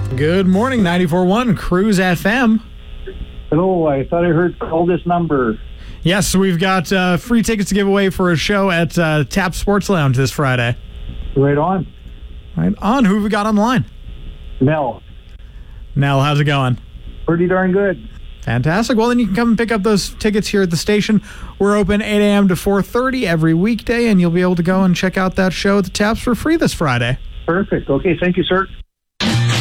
Good morning, 94.1 Cruise FM. Hello, I thought I heard call this number. Yes, we've got free tickets to give away for a show at Tap Sports Lounge this Friday. Right on. Right on. Who have we got on the line? Nell. Nell, how's it going? Pretty darn good. Fantastic. Well, then you can come and pick up those tickets here at the station. We're open 8 a.m. to 4:30 every weekday, and you'll be able to go and check out that show at the Taps for free this Friday. Perfect. Okay, thank you, sir.